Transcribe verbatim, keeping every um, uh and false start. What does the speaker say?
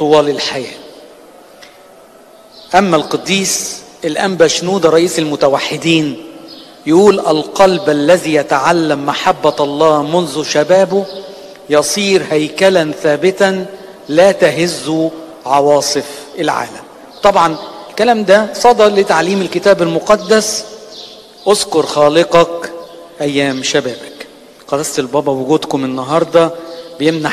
طوال الحياة. أما القديس الأنبا شنودة رئيس المتوحدين يقول: القلب الذي يتعلم محبة الله منذ شبابه يصير هيكلا ثابتا لا تهز عواصف العالم. طبعا الكلام ده صدى لتعليم الكتاب المقدس: اذكر خالقك أيام شبابك. قداسة البابا وجودكم النهاردة بيمنح